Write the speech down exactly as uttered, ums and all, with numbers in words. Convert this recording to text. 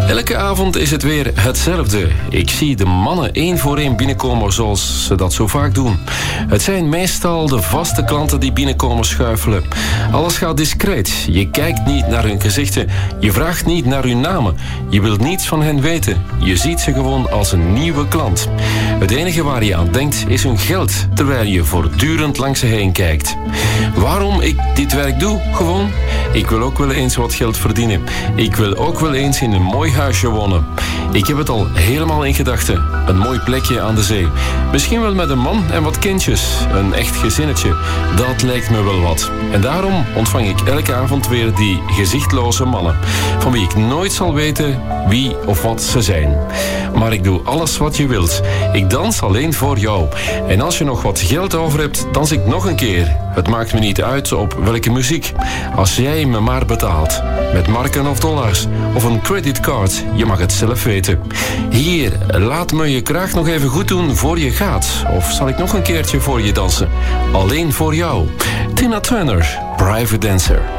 Elke avond is het weer hetzelfde. Ik zie de mannen één voor één binnenkomen zoals ze dat zo vaak doen. Het zijn meestal de vaste klanten die binnenkomen schuifelen. Alles gaat discreet. Je kijkt niet naar hun gezichten. Je vraagt niet naar hun namen. Je wilt niets van hen weten. Je ziet ze gewoon als een nieuwe klant. Het enige waar je aan denkt is hun geld, terwijl je voortdurend langs ze heen kijkt. Waarom ik dit werk doe? Gewoon, ik wil ook wel eens wat geld verdienen. Ik wil ook wel eens in een mooi huisje wonen. Ik heb het al helemaal in gedachten. Een mooi plekje aan de zee. Misschien wel met een man en wat kindjes. Een echt gezinnetje. Dat lijkt me wel wat. En daarom ontvang ik elke avond weer die gezichtloze mannen. Van wie ik nooit zal weten wie of wat ze zijn. Maar ik doe alles wat je wilt. Ik dans alleen voor jou. En als je nog wat geld over hebt, dans ik nog een keer. Het maakt me niet uit op welke muziek. Als jij me maar betaalt. Met marken of dollars. Of een creditcard. Je mag het zelf weten. Hier, laat me je graag nog even goed doen voor je gaat. Of zal ik nog een keertje voor je dansen? Alleen voor jou. Tina Turner, Private Dancer.